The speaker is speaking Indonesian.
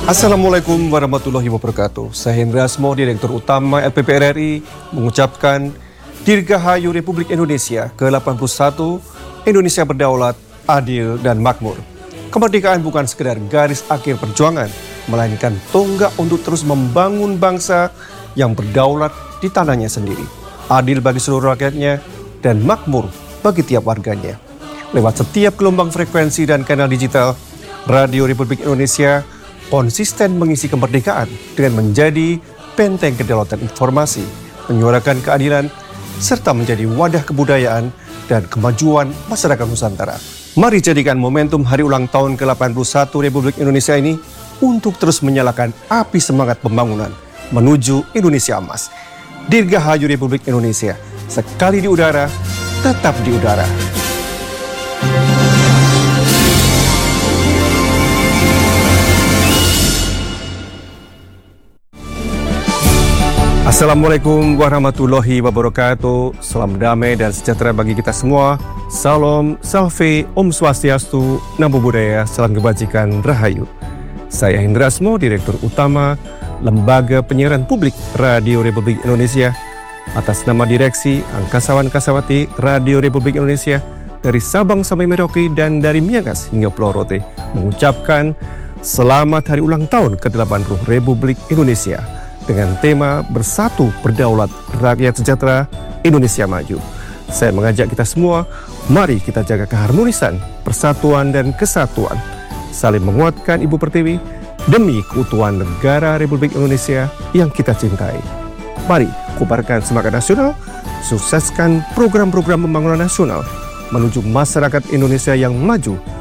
Assalamualaikum warahmatullahi wabarakatuh. Saya Hendra Asmo, Direktur Utama LPP RI, mengucapkan Dirgahayu Republik Indonesia ke-81, Indonesia berdaulat, adil, dan makmur. Kemerdekaan bukan sekedar garis akhir perjuangan, melainkan tonggak untuk terus membangun bangsa yang berdaulat di tanahnya sendiri, adil bagi seluruh rakyatnya, dan makmur bagi tiap warganya. Lewat setiap gelombang frekuensi dan kanal digital, Radio Republik Indonesia konsisten mengisi kemerdekaan dengan menjadi benteng kedaulatan informasi, menyuarakan keadilan, serta menjadi wadah kebudayaan dan kemajuan masyarakat Nusantara. Mari jadikan momentum hari ulang tahun ke-81 Republik Indonesia ini untuk terus menyalakan api semangat pembangunan menuju Indonesia Emas. Dirgahayu Republik Indonesia, sekali di udara, tetap di udara. Assalamualaikum warahmatullahi wabarakatuh. Salam damai dan sejahtera bagi kita semua. Salam, salve, Om Swastiastu, Namo Buddhaya, salam kebajikan, Rahayu. Saya Hendra Asmo, Direktur Utama Lembaga Penyiaran Publik Radio Republik Indonesia. Atas nama Direksi Angkasawan Kasawati Radio Republik Indonesia, dari Sabang sampai Merauke dan dari Miangas hingga Pulau Rote, mengucapkan selamat hari ulang tahun ke-80 Republik Indonesia dengan tema Bersatu Berdaulat Rakyat Sejahtera Indonesia Maju. Saya mengajak kita semua, mari kita jaga keharmonisan, persatuan dan kesatuan, saling menguatkan Ibu Pertiwi demi keutuhan negara Republik Indonesia yang kita cintai. Mari kobarkan semangat nasional, sukseskan program-program pembangunan nasional menuju masyarakat Indonesia yang maju